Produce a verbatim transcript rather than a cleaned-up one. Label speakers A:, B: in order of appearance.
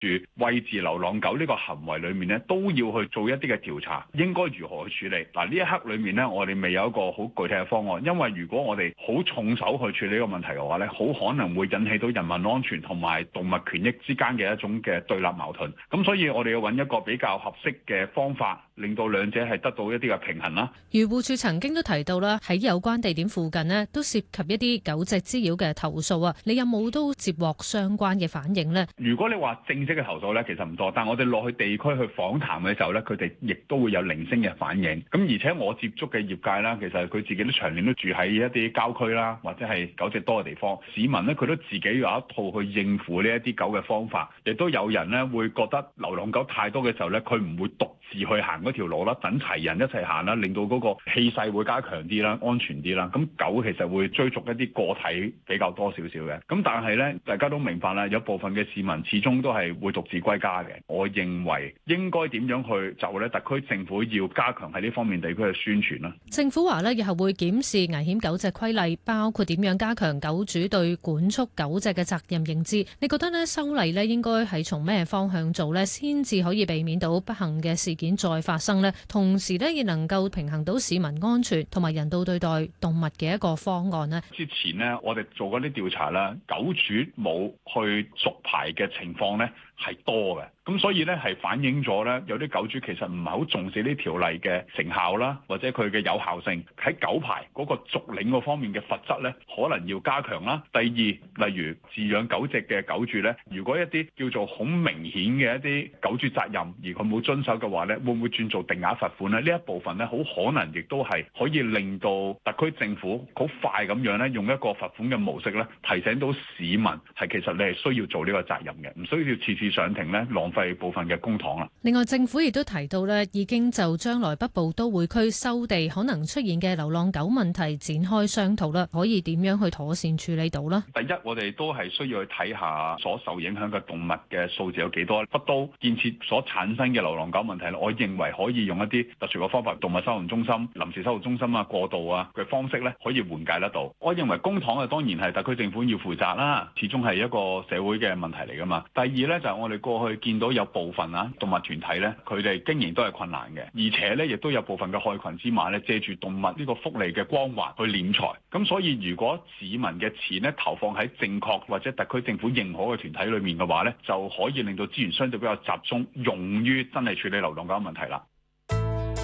A: 住餵飼流浪狗呢個行為裏面咧，都要去做一啲嘅調查，應該如何去處理？嗱，呢一刻裏面咧，我哋未有一個好具體嘅方案，因為如果我哋好重手去處理呢個問題嘅話咧，好可能會引起到人民安全同埋動物權益之間嘅一種嘅對立矛盾。咁所以我哋要揾一個比較合適嘅方法，令到兩者係得到一啲嘅平衡啦。
B: 漁護署曾經都提到啦，喺有關地點附近咧，都涉及一啲狗隻滋擾嘅投訴啊。你有冇都接獲相關嘅反應呢？
A: 如果你話正式嘅投訴咧，其實唔多，但我哋落去地區去訪談嘅時候咧，佢哋亦都會有零星嘅反應。咁而且我接觸嘅業界啦，其實佢自己都長年都住喺一啲郊區啦，或者係狗隻多嘅地方。市民咧，佢都自己有一套去應付呢一啲狗嘅方法。亦都有人咧會覺得流浪狗太多嘅時候咧，佢唔會獨自去行嗰條路啦，等齊人一齊行啦，令到嗰個氣勢會加強啲啦，安全啲啦。咁狗其實會追逐一啲個體比較多少少嘅。咁但係咧，大家都明白啦，有部分嘅市民始終都係會獨自歸家嘅。我認為應該點樣去就咧，特區政府要加強喺呢方面地區嘅宣傳啦。
B: 政府話咧，以後會檢視危險狗隻規例，包括點樣加強狗主對管束狗隻嘅責任認知。你覺得咧，修例咧應該係從咩方向做咧，先至可以避免到不幸嘅事件再發生呢？同時咧，亦能夠平衡到市民安全同埋人道對待動物嘅一個方案呢？
A: 之前呢，我哋做嗰啲調查啦，狗主冇去續牌嘅情況呢係多嘅。咁所以咧，係反映咗咧，有啲狗主其實唔係好重視呢條例嘅成效啦，或者佢嘅有效性。喺狗牌嗰個續領嗰方面嘅罰則咧，可能要加強啦。第二，例如飼養狗隻嘅狗主咧，如果一啲叫做好明顯嘅一啲狗主責任，而佢冇遵守嘅話咧，會唔會轉做定額罰款咧？呢一部分咧，好可能亦都係可以令到特區政府好快咁樣咧，用一個罰款嘅模式咧，提醒到市民係其實你係需要做呢個責任嘅，唔需要次次上庭咧，浪費部分嘅公帑啦。
B: 另外，政府亦都提到咧，已經就將來北部都會區收地可能出現嘅流浪狗問題展開商討啦，可以點樣去妥善處理到呢？
A: 第一，我哋都係需要去睇下所受影響嘅動物嘅數字有幾多。北都建設所產生嘅流浪狗問題，我認為可以用一啲特殊嘅方法，動物收容中心、臨時收容中心啊、過渡啊嘅方式咧，可以緩解得到。我認為公帑啊，當然係特區政府要負責啦，始終係一個社會嘅問題嚟噶嘛。第二咧，就係我哋過去見到有部分啊動物團體咧，佢哋經營都係困難嘅，而且咧亦都有部分嘅害群之馬咧，借住動物呢個福利嘅光環去斂財。咁所以如果市民嘅錢咧投放喺正確或者特區政府認可嘅團體裏面嘅話咧，就可以令到資源相對比較集中，用於真係處理流浪狗問題啦。